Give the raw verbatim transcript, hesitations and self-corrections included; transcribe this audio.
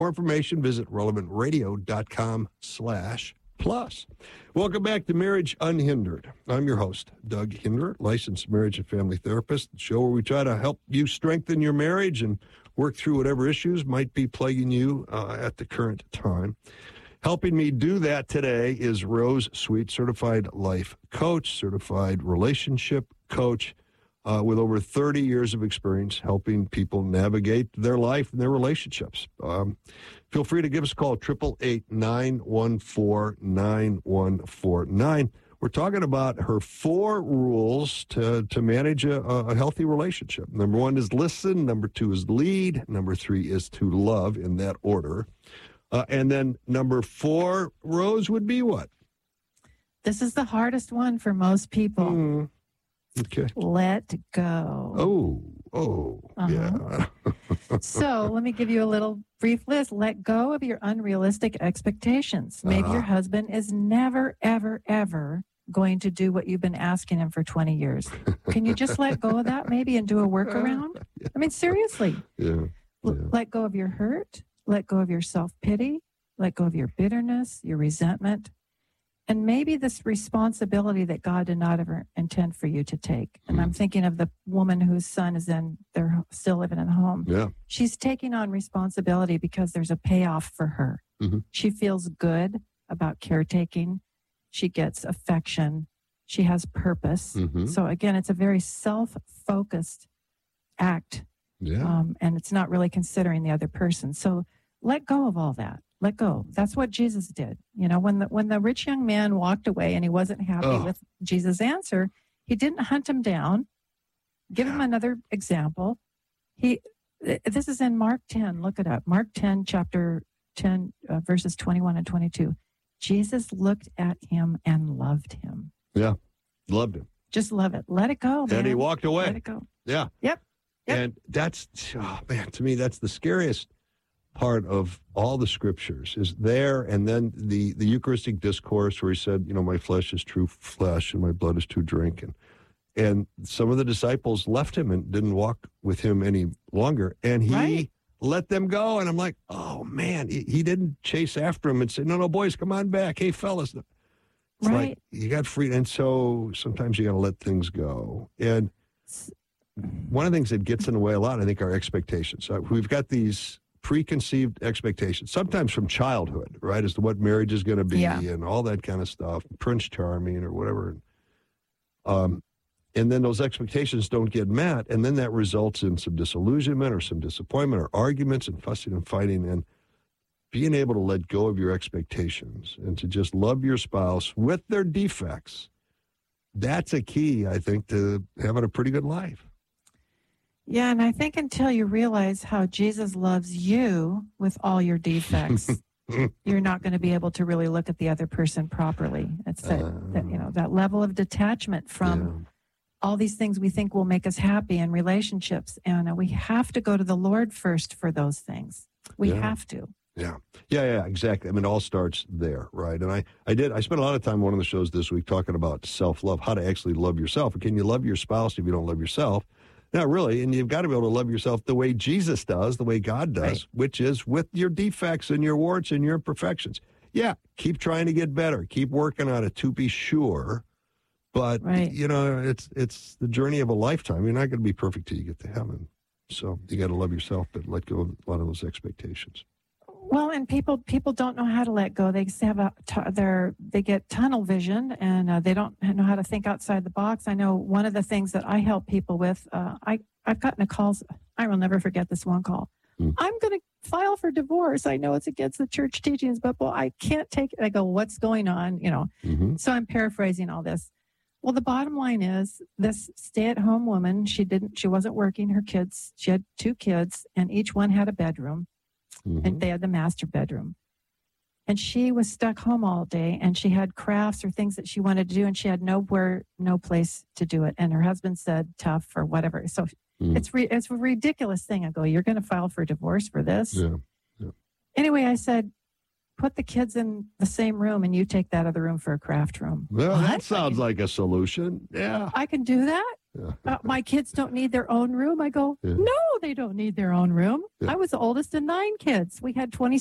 more information, visit relevant radio dot com slash plus. Welcome back to Marriage Unhindered. I'm your host, Doug Hinder, licensed marriage and family therapist, the show where we try to help you strengthen your marriage and work through whatever issues might be plaguing you uh, at the current time. Helping me do that today is Rose Sweet, certified life coach, certified relationship coach, uh, with over thirty years of experience helping people navigate their life and their relationships. Um, feel free to give us a call, eight eight eight, nine one four, nine one four nine. We're talking about her four rules to, to manage a, a healthy relationship. Number one is listen. Number two is lead. Number three is to love, in that order. Uh, and then number four, Rose, would be what? This is the hardest one for most people. Mm, okay. Let go. Oh, oh, Uh-huh. yeah. So let me give you a little brief list. Let go of your unrealistic expectations. Maybe Uh-huh. your husband is never, ever, ever going to do what you've been asking him for twenty years. Can you just let go of that maybe and do a workaround? I mean, seriously. Yeah. L- Yeah. Let go of your hurt. Let go of your self-pity. Let go of your bitterness, your resentment, and maybe this responsibility that God did not ever intend for you to take. And I'm thinking of the woman whose son is in, they're still living in a home. Yeah. She's taking on responsibility because there's a payoff for her. Mhm. She feels good about caretaking. She gets affection. She has purpose. Mhm. So again, it's a very self-focused act. Yeah. Um, and it's not really considering the other person. So let go of all that. Let go. That's what Jesus did. You know, when the when the rich young man walked away and he wasn't happy Oh. with Jesus' answer, he didn't hunt him down. Give him another example. He. This is in Mark ten. Look it up. Mark ten, chapter ten, uh, verses twenty-one and twenty-two. Jesus looked at him and loved him. Yeah. Loved him. Just love it. Let it go, man. And he walked away. Let it go. Yeah. Yep. Yep. And that's, oh man, to me, that's the scariest part of all the scriptures is there. And then the, the Eucharistic discourse where he said, you know, my flesh is true flesh and my blood is true drink. And, and some of the disciples left him and didn't walk with him any longer. And he Right. let them go. And I'm like, oh man, he, he didn't chase after him and say, no, no, boys, come on back. Hey, fellas. It's Right. like you got free. And so sometimes you got to let things go. And one of the things that gets in the way a lot, I think, are expectations. So we've got these preconceived expectations, sometimes from childhood, right, as to what marriage is going to be Yeah. and all that kind of stuff, Prince Charming or whatever. Um, and then those expectations don't get met, and then that results in some disillusionment or some disappointment or arguments and fussing and fighting. And being able to let go of your expectations and to just love your spouse with their defects, that's a key, I think, to having a pretty good life. Yeah, and I think until you realize how Jesus loves you with all your defects, you're not going to be able to really look at the other person properly. It's that, Uh, that you know that level of detachment from Yeah. all these things we think will make us happy in relationships, and uh, we have to go to the Lord first for those things. We Yeah. have to. Yeah. Yeah, yeah, exactly. I mean, it all starts there, right? And I, I did, I spent a lot of time on one of the shows this week talking about self-love, how to actually love yourself. Can you love your spouse if you don't love yourself? Not really. And you've got to be able to love yourself the way Jesus does, the way God does, Right. which is with your defects and your warts and your imperfections. Yeah, keep trying to get better. Keep working on it to be sure. But, Right. you know, it's it's the journey of a lifetime. You're not going to be perfect till you get to heaven. So you got to love yourself, but let go of a lot of those expectations. Well, and people people don't know how to let go. They just have a t- they're they get tunnel vision, and uh, they don't know how to think outside the box. I know one of the things that I help people with. Uh, I I've gotten a call. I will never forget this one call. Hmm. I'm going to file for divorce. I know it's against the church teachings, but well, I can't take it. I go, what's going on? You know. Mm-hmm. So I'm paraphrasing all this. Well, the bottom line is this stay-at-home woman. She didn't. She wasn't working. Her kids. She had two kids, and each one had a bedroom. Mm-hmm. And they had the master bedroom. And she was stuck home all day, and she had crafts or things that she wanted to do, and she had nowhere, no place to do it. And her husband said tough or whatever. So Mm. it's re- it's a ridiculous thing. I go, you're going to file for divorce for this? Yeah. Yeah. Anyway, I said, put the kids in the same room, and you take that other room for a craft room. Well, What? that sounds like a solution. Yeah. I can do that? Yeah. uh, my kids don't need their own room. I go, Yeah. no, they don't need their own room. Yeah. I was the oldest of nine kids. We had twenty